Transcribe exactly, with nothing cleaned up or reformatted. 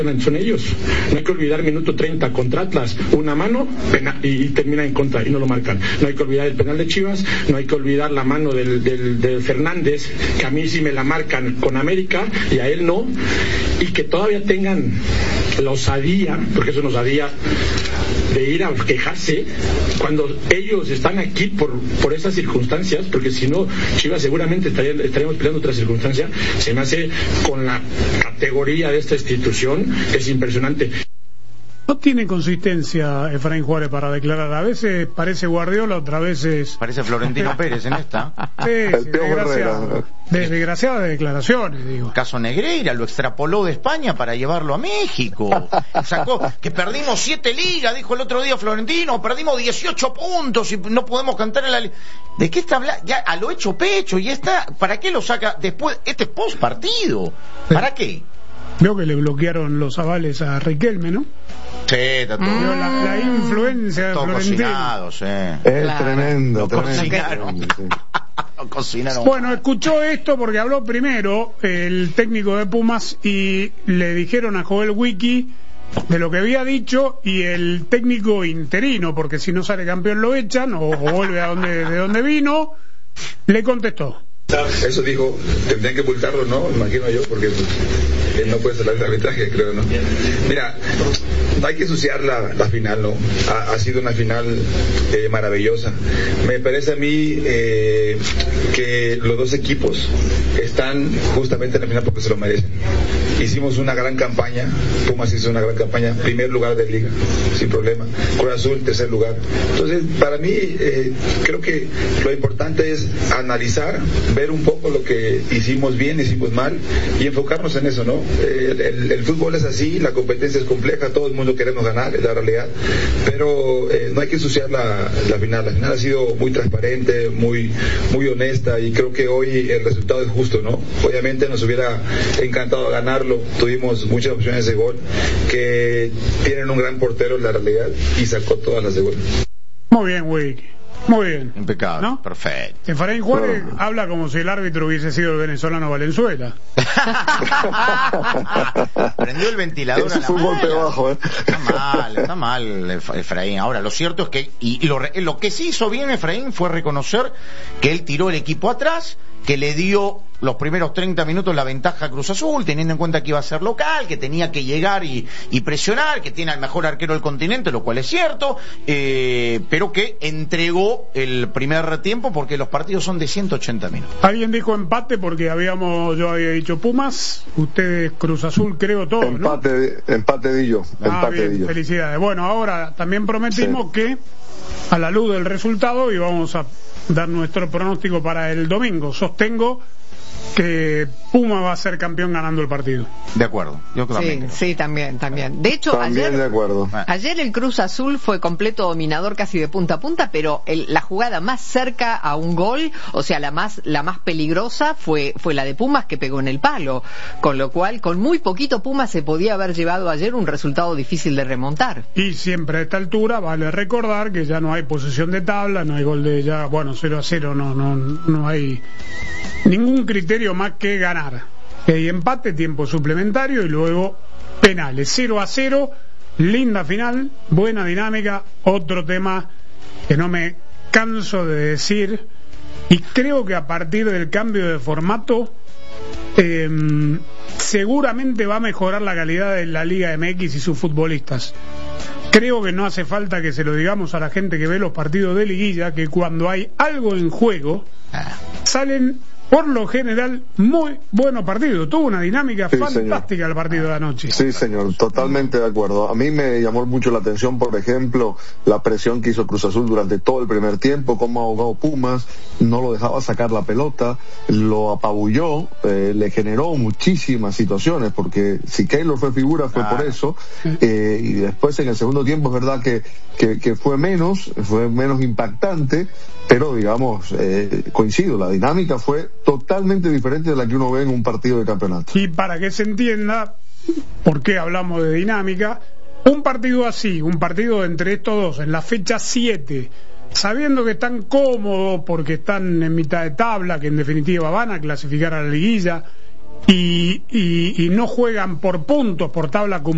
son ellos. No hay que olvidar minuto treinta contra Atlas, una mano penal, y, y termina en contra y no lo marcan. No hay que olvidar el penal de Chivas, no hay que olvidar la mano del, del, del Fernández, que a mí sí me la marcan con América y a él no, y que todavía tengan la osadía, porque eso es osadía, de ir a quejarse cuando ellos están aquí por, por esas circunstancias, porque si no, Chivas seguramente estaría, estaríamos peleando otra circunstancia. Se me hace, con la categoría de esta institución, es impresionante. No tiene consistencia Efraín Juárez para declarar. A veces parece Guardiola, otras veces... Parece Florentino Pérez en esta. Sí, sí, desgraciado. De, desgraciadas declaraciones, digo. Caso Negreira, lo extrapoló de España para llevarlo a México. Sacó que perdimos siete ligas, dijo el otro día Florentino, perdimos dieciocho puntos y no podemos cantar en la liga. ¿De qué está hablando? Ya a lo hecho pecho, y está. ¿Para qué lo saca después? Este post partido. ¿Para qué? Veo que le bloquearon los avales a Riquelme, ¿no? Sí, está todo. Mm. La, la influencia de todo Florentino. cocinado, sí. Es claro. tremendo, Lo tremendo. Cocinaron. Lo cocinaron. Bueno, escuchó esto porque habló primero el técnico de Pumas y le dijeron a Joel Wiki de lo que había dicho, y el técnico interino, porque si no sale campeón lo echan o, o vuelve a donde, de donde vino, le contestó. Eso dijo, tendrían que multarlo, ¿no? Imagino yo, porque él no puede salir de arbitraje, creo, ¿no? Mira, no hay que ensuciar la, la final, ¿no? Ha, ha sido una final eh, maravillosa. Me parece a mí eh, que los dos equipos están justamente en la final porque se lo merecen. Hicimos una gran campaña, Pumas hizo una gran campaña, primer lugar de liga, sin problema. Cruz Azul, tercer lugar. Entonces, para mí, eh, creo que lo importante es analizar, ver un poco lo que hicimos bien, hicimos mal, y enfocarnos en eso, ¿no? El, el, el fútbol es así, la competencia es compleja, todo el mundo queremos ganar, es la realidad, pero eh, no hay que ensuciar la, la final. La final ha sido muy transparente, muy, muy honesta, y creo que hoy el resultado es justo, ¿no? Obviamente nos hubiera encantado ganarlo, tuvimos muchas opciones de gol, que tienen un gran portero en la realidad, y sacó todas las de gol. Muy bien, Wick. Muy bien. Impecable, ¿no? Perfecto. Efraín Juárez oh. habla como si el árbitro hubiese sido el venezolano Valenzuela. Prendió el ventilador Ese a la fue un golpe bajo, ¿eh? Está mal, está mal Efraín. Ahora, lo cierto es que, y lo, lo que sí hizo bien Efraín fue reconocer que él tiró el equipo atrás, que le dio los primeros treinta minutos la ventaja a Cruz Azul, teniendo en cuenta que iba a ser local, que tenía que llegar y, y presionar, que tiene al mejor arquero del continente, lo cual es cierto, eh, pero que entregó el primer tiempo porque los partidos son de ciento ochenta minutos. Alguien dijo empate porque habíamos, yo había dicho Pumas, ustedes Cruz Azul, creo todos, empate, ¿no? Empate de yo, ah, empate bien, de yo. Felicidades. Bueno, ahora también prometimos sí. que a la luz del resultado íbamos a dar nuestro pronóstico para el domingo. Sostengo que Puma va a ser campeón ganando el partido. De acuerdo, yo también. Sí, sí, también, también. De hecho, también ayer, de acuerdo. ayer el Cruz Azul fue completo dominador casi de punta a punta, pero el, la jugada más cerca a un gol, o sea, la más la más peligrosa fue fue la de Pumas, que pegó en el palo, con lo cual con muy poquito Pumas se podía haber llevado ayer un resultado difícil de remontar. Y siempre a esta altura vale recordar que ya no hay posesión de tabla, no hay gol de ya, bueno, cero a cero, no no no hay ningún criterio más que ganar. Hay empate, tiempo suplementario y luego penales. Cero a cero, linda final, buena dinámica. Otro tema que no me canso de decir, y creo que a partir del cambio de formato eh, seguramente va a mejorar la calidad de la Liga M X y sus futbolistas. Creo que no hace falta que se lo digamos a la gente que ve los partidos de liguilla, que cuando hay algo en juego salen por lo general muy buenos partidos. Tuvo una dinámica sí, fantástica señor. El partido de anoche. Sí, señor, totalmente de acuerdo. A mí me llamó mucho la atención, por ejemplo, la presión que hizo Cruz Azul durante todo el primer tiempo, cómo ahogó Pumas, no lo dejaba sacar la pelota, lo apabulló, eh, le generó muchísimas situaciones, porque si Keylor fue figura fue ah. por eso, eh, y después en el segundo tiempo es verdad que, que, que fue menos, fue menos impactante, pero digamos, eh, coincido, la dinámica fue totalmente diferente de la que uno ve en un partido de campeonato. Y para que se entienda por qué hablamos de dinámica, un partido así, un partido entre estos dos, en la fecha siete, sabiendo que están cómodos porque están en mitad de tabla, que en definitiva van a clasificar a la liguilla, y, y, y no juegan por puntos, por tabla acumulada,